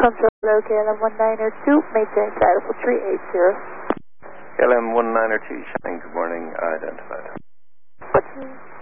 Control KLM 1902, maintain tidal 380. KLM 1902, Shining, good morning, identified. What's